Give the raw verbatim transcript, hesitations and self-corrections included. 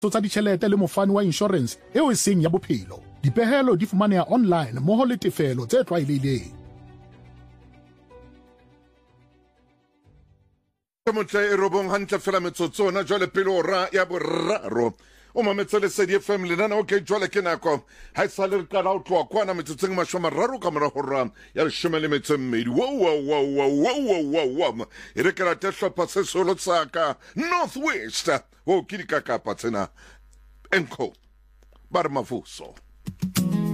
tsa ditjhelete le mofani wa insurance eo e seng ya bophelo. Dipehelo di fumaneha online mmoho le tefelo tse tlwaelehileng. Motle e robong hantle fela metsotsona jwale pele ora ya boraro o mametse le S D F M lenana okay jwale ke nako ha isale re qala ho tloha kwana metsotseng mashome mararo ka mora hora ya leshome le metso e mmedi wo wo wo wo wo wo wo e re ke la tehlopha se solo tsaka Northwest wo ke dikakapa tsena enko bar mafuso.